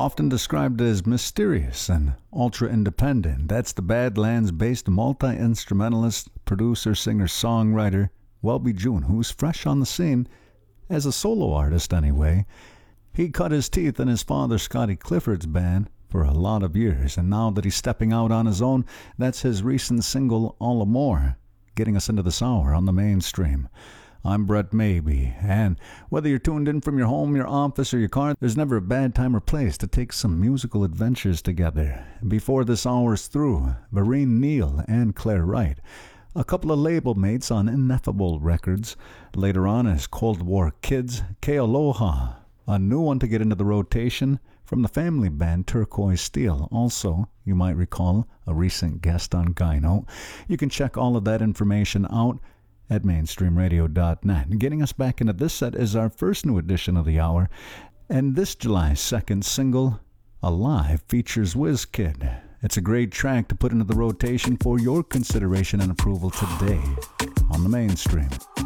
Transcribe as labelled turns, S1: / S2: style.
S1: Often described as mysterious and ultra-independent, that's the Badlands-based multi-instrumentalist, producer, singer, songwriter, Welby June, who's fresh on the scene as a solo artist anyway. He cut his teeth in his father Scotty Clifford's band for a lot of years, and now that he's stepping out on his own, that's his recent single, All the More, getting us into this hour on the mainstream. I'm Brett Maybe, and whether you're tuned in from your home, your office, or your car, there's never a bad time or place to take some musical adventures together. Before this hour's through, Vereen Neal and Claire Wright, a couple of label mates on Ineffable Records. Later on is Cold War Kids, K Aloha, a new one to get into the rotation from the family band Turquoise Steel, also, you might recall, a recent guest on Gyno. You can check all of that information out at mainstreamradio.net. Getting us back into this set is our first new edition of the hour, and this July 2nd single, Alive, features WizKid. It's a great track to put into the rotation for your consideration and approval today on the mainstream.